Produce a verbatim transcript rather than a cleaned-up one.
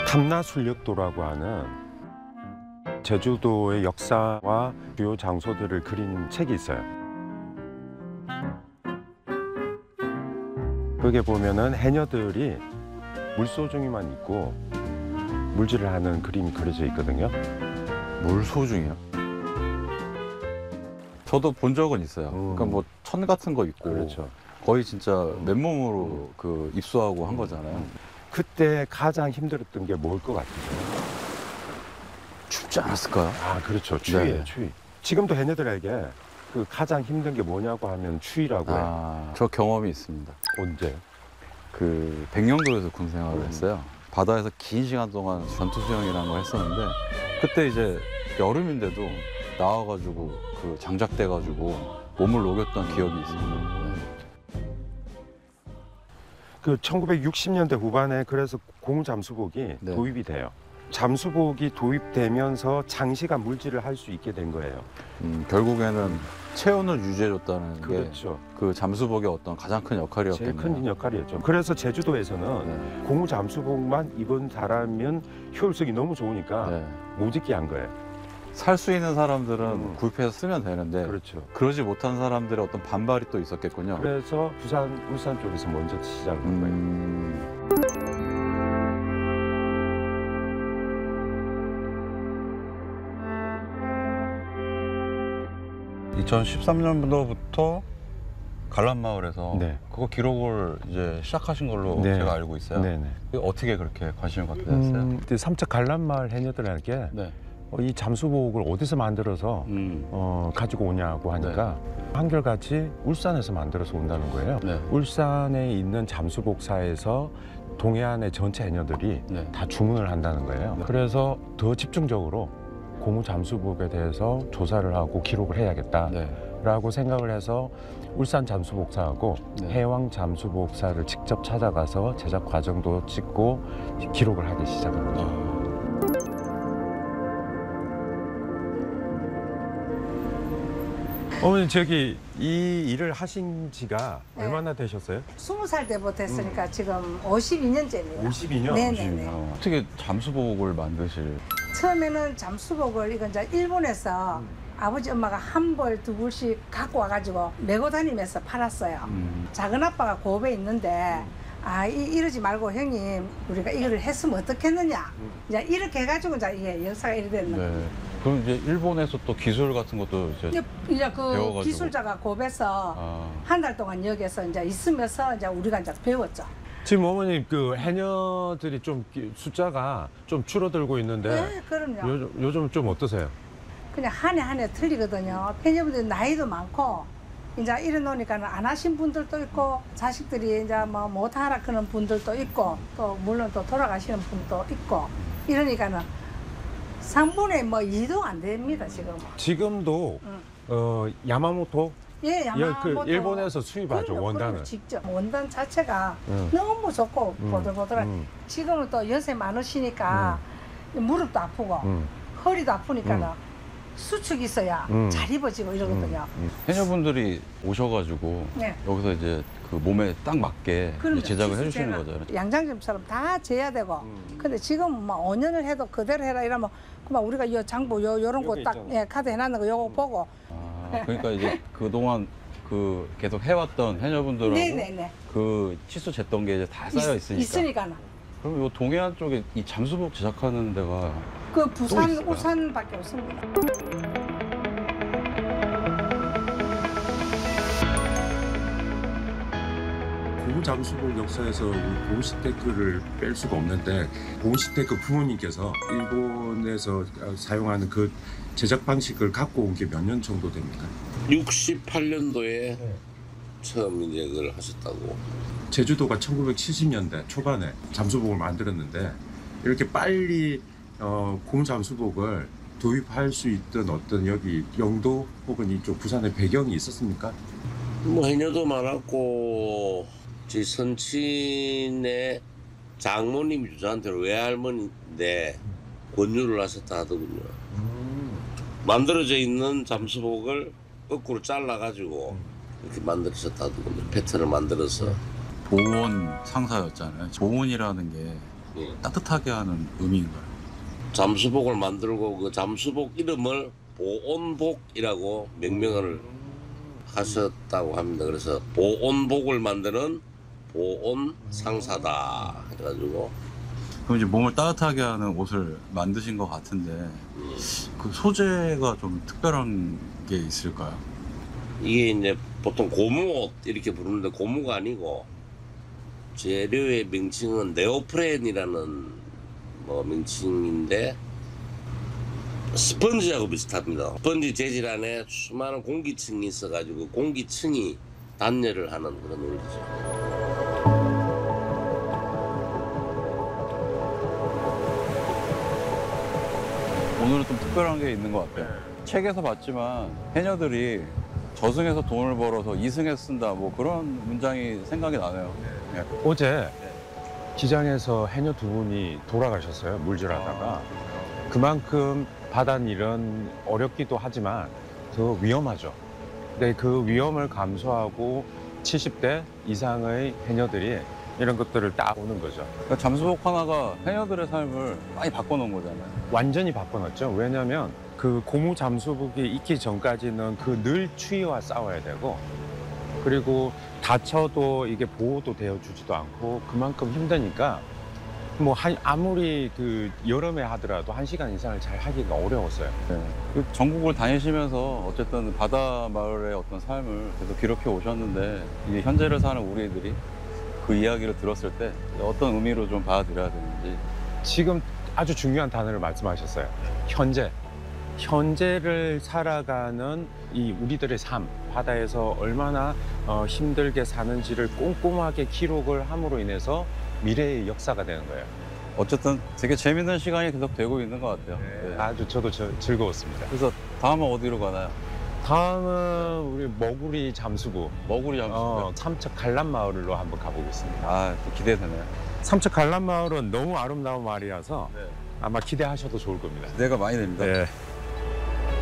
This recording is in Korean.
탐나술력도라고 하는 제주도의 역사와 주요 장소들을 그린 책이 있어요. 거기에 보면은 해녀들이 물소중이만 있고 물질을 하는 그림이 그려져 있거든요. 물소중이요? 저도 본 적은 있어요. 음. 그러니까 뭐 천 같은 거 있고 그렇죠. 거의 진짜 맨몸으로 그 입수하고 한 거잖아요. 그때 가장 힘들었던 게 뭘 것 같으세요? 춥지 않았을까요? 아, 그렇죠. 추위예요, 네. 추위. 지금도 해녀들에게 그 가장 힘든 게 뭐냐고 하면 추위라고 해요. 아, 저 경험이 있습니다. 언제? 그 백령도에서 군 생활을 음. 했어요. 바다에서 긴 시간 동안 전투 수영이라는 걸 했었는데 그때 이제 여름인데도 나와가지고 그 장작돼가지고 몸을 녹였던 기억이 있습니다. 그 천구백육십 년대 후반에 그래서 고무 잠수복이 네. 도입이 돼요. 잠수복이 도입되면서 장시간 물질을 할 수 있게 된 거예요. 음, 결국에는 체온을 유지해줬다는 그렇죠. 게 그 잠수복의 어떤 가장 큰 제일 역할이었겠네요. 큰 역할이었죠. 그래서 제주도에서는 네. 고무 잠수복만 입은 사람은 효율성이 너무 좋으니까 네. 못 입게 한 거예요. 살 수 있는 사람들은 음. 구입해서 쓰면 되는데 그렇죠. 그러지 못한 사람들의 어떤 반발이 또 있었겠군요. 그래서 부산, 울산 쪽에서 먼저 시작을 한 거예요. 음... 이천십삼 년도부터 갈란마을에서 네. 그거 기록을 이제 시작하신 걸로 네. 제가 알고 있어요. 네네. 어떻게 그렇게 관심을 갖게 되셨어요? 음, 삼척 갈란마을 해녀들에게 네. 어, 이 잠수복을 어디서 만들어서 음. 어, 가지고 오냐고 하니까 한결같이 울산에서 만들어서 온다는 거예요. 네. 울산에 있는 잠수복사에서 동해안의 전체 해녀들이 네. 다 주문을 한다는 거예요. 네. 그래서 더 집중적으로 고무 잠수복에 대해서 조사를 하고 기록을 해야겠다라고 네. 생각을 해서 울산 잠수복사하고 네. 해왕 잠수복사를 직접 찾아가서 제작 과정도 찍고 기록을 하기 시작한 거죠. 아. 어머니 저기 이 일을 하신 지가 네. 얼마나 되셨어요? 스무 살 때부터 했으니까 지금 오십이 년째입니다. 오십이 년? 네네네. 어떻게 잠수복을 만드실? 처음에는 잠수복을 이건 이제 일본에서 음. 아버지 엄마가 한 벌 두 벌씩 갖고 와가지고 메고 다니면서 팔았어요. 음. 작은 아빠가 고업에 있는데 아 이, 이러지 말고 형님 우리가 이거를 했으면 어떻겠느냐. 음. 이제 이렇게 해가지고 이제 이게 역사가 이래 됐는 거예요. 네. 그럼 이제 일본에서 또 기술 같은 것도 이제 이제, 이제 그 배워가지고. 기술자가 고업에서 아. 한 달 동안 여기에서 이제 있으면서 이제 우리가 이제 배웠죠. 지금 어머님 그 해녀들이 좀 기- 숫자가 좀 줄어들고 있는데 네, 그럼요. 요즘, 요즘 좀 어떠세요? 그냥 한 해 한 해 틀리거든요. 팬여분들 나이도 많고 이제 이래 놓으니까는 안 하신 분들도 있고 자식들이 이제 뭐 못하라 그런 분들도 있고 또 물론 또 돌아가시는 분도 있고 이러니까는 삼분의 뭐 이도 안 됩니다 지금. 지금도 응. 어, 야마모토 예, 예, 야마모토. 그 일본에서 수입하죠 그럼요, 원단을. 그럼요, 직접 원단 자체가 응. 너무 좋고 음, 보들보들한. 음. 지금은 또 연세 많으시니까 무릎도 아프고 음. 허리도 아프니까는 음. 수축이 있어야 음. 잘 입어지고 이러거든요. 음. 해녀분들이 오셔가지고 네. 여기서 이제 그 몸에 딱 맞게 그럼요. 이제 제작을 기술 해주시는 제작. 거잖아요. 양장점처럼 다 재야 되고. 음. 근데 지금 막 오 년을 해도 그대로 해라 이러면 그만 우리가 요 장부 요 요런 거 여기 딱 있잖아요. 예, 카드 해놨는 거 요거 보고. 아, 그러니까 이제 그 동안 그 계속 해왔던 해녀분들하고 네네네. 그 치수 쟀던 게 이제 다 쌓여 있으니까. 있으니까는. 그럼 이 동해안 쪽에 이 잠수복 제작하는 데가 그 부산 있을까요? 울산밖에 없습니다. 고무 잠수복 역사에서 우리 고우시테크를 뺄 수가 없는데 고우시테크 부모님께서 일본에서 사용하는 그 제작 방식을 갖고 온 게 몇 년 정도 됩니까? 육십팔 년도에 네. 처음 이제 그걸 하셨다고. 제주도가 천구백칠십 년대 초반에 잠수복을 만들었는데 이렇게 빨리 어, 고무 잠수복을 도입할 수 있던 어떤 여기 영도 혹은 이쪽 부산의 배경이 있었습니까? 뭐 해녀도 많았고 제 선친의 장모님이 저한테 외할머니인데 권유를 하셨다 하더군요. 만들어져 있는 잠수복을 거꾸로 잘라가지고 이렇게 만들으셨다 하더군요. 패턴을 만들어서. 보온 상사였잖아요. 보온이라는 게 예. 따뜻하게 하는 의미인가요? 잠수복을 만들고 그 잠수복 이름을 보온복이라고 명명을 하셨다고 합니다. 그래서 보온복을 만드는 보온 상사다 해가지고 그럼 이제 몸을 따뜻하게 하는 옷을 만드신 것 같은데 그 소재가 좀 특별한 게 있을까요? 이게 이제 보통 고무옷 이렇게 부르는데 고무가 아니고 재료의 명칭은 네오프렌이라는 뭐 명칭인데 스펀지하고 비슷합니다. 스펀지 재질 안에 수많은 공기층이 있어가지고 공기층이 단열을 하는 그런 원리죠. 오늘은 좀 특별한 게 있는 것 같아요. 책에서 봤지만 해녀들이 저승에서 돈을 벌어서 이승에 쓴다 뭐 그런 문장이 생각이 나네요. 네. 어제 기장에서 해녀 두 분이 돌아가셨어요. 물질하다가. 그만큼 바다일은 어렵기도 하지만 더 위험하죠. 근데 그 위험을 감수하고 칠십 대 이상의 해녀들이 이런 것들을 딱 오는 거죠. 그러니까 잠수복 하나가 해녀들의 삶을 많이 바꿔놓은 거잖아요. 완전히 바꿔놨죠. 왜냐하면 그 고무 잠수복이 있기 전까지는 그 늘 추위와 싸워야 되고, 그리고 다쳐도 이게 보호도 되어주지도 않고 그만큼 힘드니까 뭐 한, 아무리 그 여름에 하더라도 한 시간 이상을 잘 하기가 어려웠어요. 네. 그 전국을 다니시면서 어쨌든 바다 마을의 어떤 삶을 계속 기록해 오셨는데 이게 현재를 사는 우리들이 그 이야기를 들었을 때 어떤 의미로 좀 받아들여야 되는지. 지금 아주 중요한 단어를 말씀하셨어요. 현재. 현재를 살아가는 이 우리들의 삶, 바다에서 얼마나 어, 힘들게 사는지를 꼼꼼하게 기록을 함으로 인해서 미래의 역사가 되는 거예요. 어쨌든 되게 재밌는 시간이 계속 되고 있는 것 같아요. 네. 아주 저도 저, 즐거웠습니다. 그래서 다음은 어디로 가나요? 다음은 우리 머구리 잠수부, 머구리 잠수부. 어, 삼척 관람마을로 한번 가보겠습니다. 아, 또 기대되네요. 삼척 관람마을은 너무 아름다운 마을이라서 네. 아마 기대하셔도 좋을 겁니다. 기대가 많이 됩니다. 네.